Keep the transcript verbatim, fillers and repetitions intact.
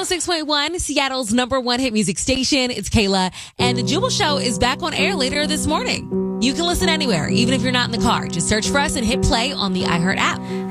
six point one, Seattle's number one hit music station. It's Kayla, and The Jubal Show is back on air later this morning. You can listen anywhere, even if you're not in the car. Just search for us and hit play on the iHeart app.